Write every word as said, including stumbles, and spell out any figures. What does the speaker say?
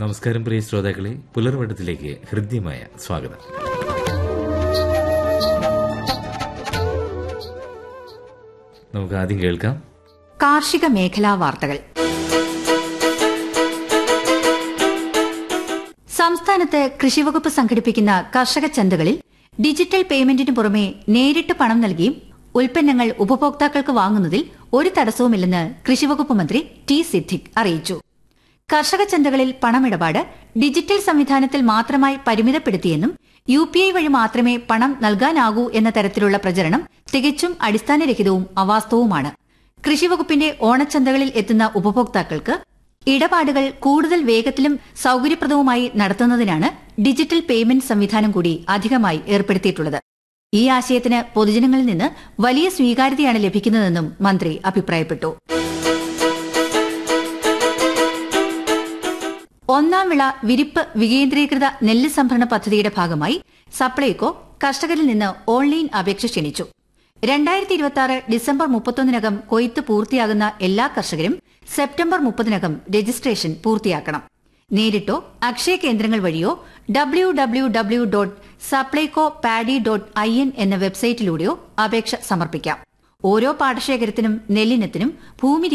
നമസ്കാരം പ്രിയ ശ്രോതാക്കളെ, പുലർവട്ടത്തിലേക്ക് ഹൃദ്യമായ സ്വാഗതം. നമുക്ക് ആദ്യം കേൾക്കാം കാർഷിക മേഖലാ വാർത്തകൾ. സംസ്ഥാനത്ത് കൃഷിവകുപ്പ് സംഘടിപ്പിക്കുന്ന കർഷക ചന്തകളിൽ ഡിജിറ്റൽ പേയ്മെന്റിനു പുറമെ നേരിട്ട് പണം നൽകിയും ഉൽപ്പന്നങ്ങൾ ഉപഭോക്താക്കൾക്ക് വാങ്ങുന്നതിൽ ഒരു തടസ്സവുമില്ലെന്ന് കൃഷിവകുപ്പ് മന്ത്രി ടി സിദ്ദിഖ് അറിയിച്ചു. കർഷക ചന്തകളിൽ പണമിടപാട് ഡിജിറ്റൽ സംവിധാനത്തിൽ മാത്രമായി പരിമിതപ്പെടുത്തിയെന്നും യു പി ഐ വഴി മാത്രമേ പണം നൽകാനാകൂ എന്ന തരത്തിലുള്ള പ്രചരണം തികച്ചും അടിസ്ഥാനരഹിതവും അവാസ്തവവുമാണ്. കൃഷിവകുപ്പിന്റെ ഓണച്ചന്തകളിൽ എത്തുന്ന ഉപഭോക്താക്കൾക്ക് ഇടപാടുകൾ കൂടുതൽ വേഗത്തിലും സൌകര്യപ്രദവുമായി നടത്തുന്നതിനാണ് ഡിജിറ്റൽ പേയ്മെന്റ് സംവിധാനം കൂടി അധികമായി ഏർപ്പെടുത്തിയിട്ടുള്ളത്. ഈ ആശയത്തിന് പൊതുജനങ്ങളിൽ നിന്ന് വലിയ സ്വീകാര്യതയാണ് ലഭിക്കുന്നതെന്നും മന്ത്രി അഭിപ്രായപ്പെട്ടു. ഒന്നാം വിള വിരിപ്പ് വികേന്ദ്രീകൃത നെല്ല് സംഭരണ പദ്ധതിയുടെ ഭാഗമായി സപ്ലൈകോ കർഷകരിൽ നിന്ന് ഓൺലൈൻ അപേക്ഷ ക്ഷണിച്ചു. രണ്ടായിരത്തി ഇരുപത്തിയാറ് ഡിസംബർ മുപ്പത്തൊന്നിനകം കൊയ്ത്ത് പൂർത്തിയാകുന്ന എല്ലാ കർഷകരും സെപ്റ്റംബർ മുപ്പതിനകം രജിസ്ട്രേഷൻ പൂർത്തിയാക്കണം. നേരിട്ടോ അക്ഷയ കേന്ദ്രങ്ങൾ വഴിയോ W W W dot Supplyco paddy dot I N എന്ന വെബ്സൈറ്റിലൂടെയോ അപേക്ഷ സമർപ്പിക്കാം. ഓരോ പാടശേഖരത്തിനും നെല്ലിനത്തിനും ഭൂമി